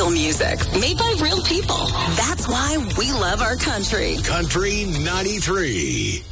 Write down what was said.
real music made by real people. That's why we love our country. Country 93.